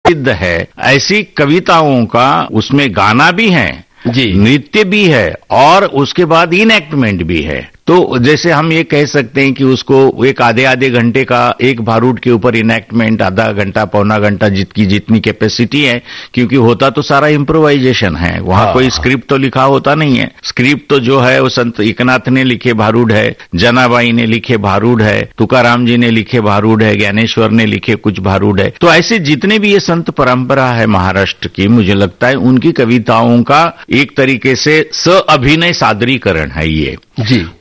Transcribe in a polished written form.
सिद्ध है, ऐसी कविताओं का उसमें गाना भी है जी, नृत्य भी है और उसके बाद इनएक्टमेंट भी है। तो जैसे हम ये कह सकते हैं कि उसको एक आधे घंटे का एक भारूड के ऊपर इनएक्टमेंट, आधा घंटा पौना घंटा जितनी कैपेसिटी है, क्योंकि होता तो सारा इम्प्रोवाइजेशन है, वहां कोई स्क्रिप्ट तो लिखा होता नहीं है। स्क्रिप्ट तो जो है वो संत एकनाथ ने लिखे भारूड है, जनाबाई ने लिखे भारूड है, तुकाराम जी ने लिखे भारूड है, ज्ञानेश्वर ने लिखे कुछ भारूड है। तो ऐसे जितने भी ये संत परंपरा है महाराष्ट्र की, मुझे लगता है उनकी कविताओं का एक तरीके से अभिनय सादरीकरण है ये। जी।